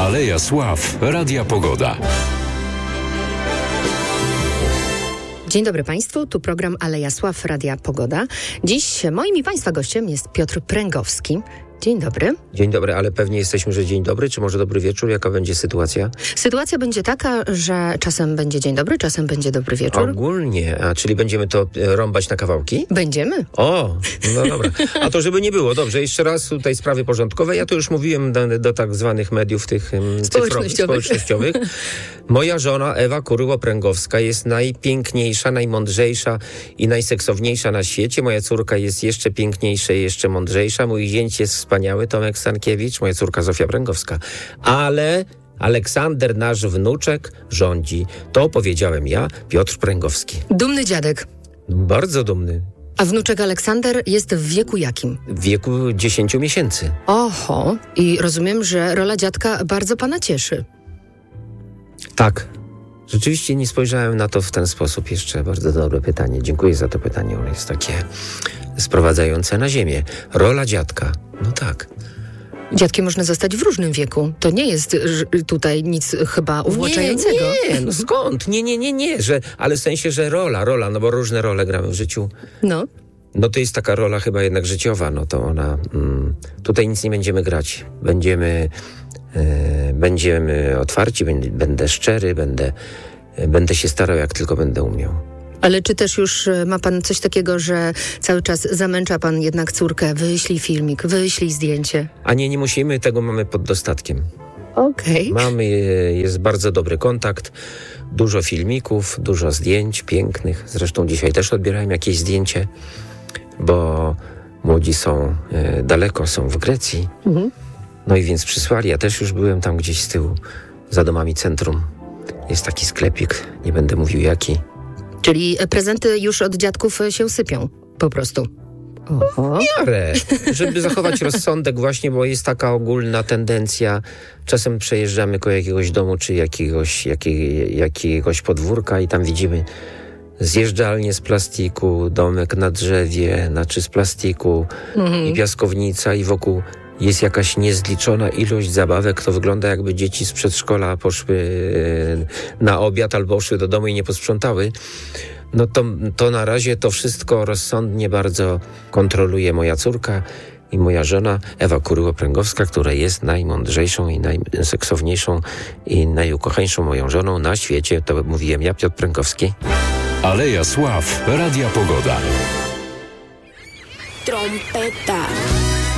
Aleja Sław, Radia Pogoda. Dzień dobry Państwu, tu program Aleja Sław, Radia Pogoda. Dziś moim i Państwa gościem jest Piotr Pręgowski. Dzień dobry. Dzień dobry, ale pewnie jesteśmy, że dzień dobry, czy może dobry wieczór? Jaka będzie sytuacja? Sytuacja będzie taka, że czasem będzie dzień dobry, czasem będzie dobry wieczór. Ogólnie, czyli będziemy to rąbać na kawałki? Będziemy. O, no dobra. A to żeby nie było, dobrze, jeszcze raz tutaj sprawy porządkowe. Ja to już mówiłem do tak zwanych mediów tych społecznościowych. Moja żona Ewa Kuryło-Pręgowska jest najpiękniejsza, najmądrzejsza i najseksowniejsza na świecie. Moja córka jest jeszcze piękniejsza i jeszcze mądrzejsza. Mój zięć jest wspaniały, Tomek Stankiewicz, moja córka Zofia Pręgowska. Ale Aleksander, nasz wnuczek, rządzi. To powiedziałem ja, Piotr Pręgowski. Dumny dziadek. Bardzo dumny. A wnuczek Aleksander jest w wieku jakim? W wieku 10 miesięcy. Oho, i rozumiem, że rola dziadka bardzo pana cieszy. Tak. Rzeczywiście nie spojrzałem na to w ten sposób jeszcze. Bardzo dobre pytanie. Dziękuję za to pytanie. Ono jest takie sprowadzające na ziemię. Rola dziadka. No tak. Dziadkiem można zostać w różnym wieku. To nie jest tutaj nic chyba uwłaczającego. Nie, no skąd? Nie, ale w sensie, że rola, no bo różne role gramy w życiu. No to jest taka rola chyba jednak życiowa, no to ona... tutaj nic nie będziemy grać. Będziemy otwarci, będę szczery, będę się starał, jak tylko będę umiał. Ale czy też już ma pan coś takiego, że cały czas zamęcza pan jednak córkę? Wyślij filmik, wyślij zdjęcie. A nie musimy, tego mamy pod dostatkiem. Okej. Jest bardzo dobry kontakt, dużo filmików, dużo zdjęć pięknych. Zresztą dzisiaj też odbierałem jakieś zdjęcie, bo młodzi są daleko, są w Grecji. Mhm. No i więc przysłali, ja też już byłem tam gdzieś z tyłu, za domami centrum. Jest taki sklepik, nie będę mówił jaki. Czyli prezenty już od dziadków się sypią, po prostu. Oho. W miarę, żeby zachować rozsądek właśnie, bo jest taka ogólna tendencja. Czasem przejeżdżamy koło jakiegoś domu, czy jakiegoś podwórka i tam widzimy zjeżdżalnię z plastiku, domek na drzewie, z plastiku i piaskownica i wokół jest jakaś niezliczona ilość zabawek. To wygląda, jakby dzieci z przedszkola poszły na obiad albo poszły do domu i nie posprzątały. No to na razie to wszystko rozsądnie bardzo kontroluje moja córka i moja żona Ewa Kuryło-Pręgowska, która jest najmądrzejszą i najseksowniejszą i najukochańszą moją żoną na świecie. To mówiłem ja, Piotr Pręgowski. Aleja Sław, Radia Pogoda. Trompeta.